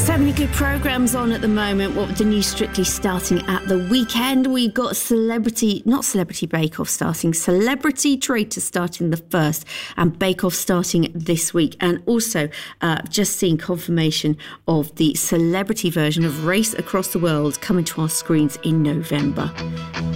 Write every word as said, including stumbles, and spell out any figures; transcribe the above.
So many good programmes on at the moment. What with the new Strictly starting at the weekend, we've got Celebrity, not Celebrity Bake Off starting, Celebrity Traitor starting the first, and Bake Off starting this week. And also uh, just seeing confirmation of the celebrity version of Race Across the World coming to our screens in November.